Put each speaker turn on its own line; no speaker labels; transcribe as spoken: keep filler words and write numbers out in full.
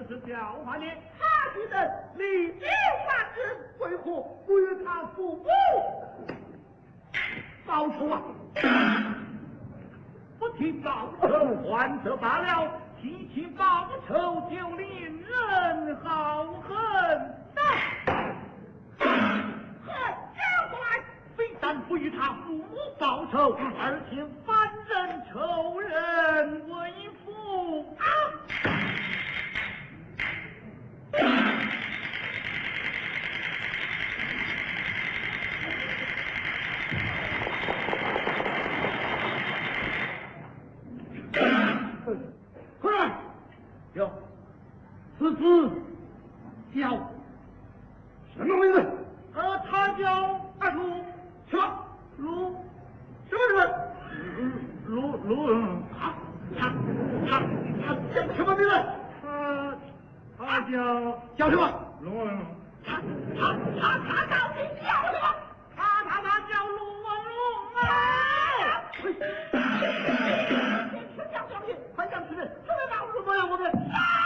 是教化你，他的人立即发之，为何不与他父母报仇啊？不提报仇还则罢了，提起报仇就令人好恨。何家坏，非但不与他父母报仇，而且反人仇人为父啊！快来！有，此子叫什么名字？呃，他叫阿鲁，什么鲁？什么人？鲁鲁他他他他叫什么名字？他他叫叫什么？鲁文。他他他他到底叫什么？他他他叫鲁文龙啊！吃掉小弟，快将此人，准备把鲁文我们杀！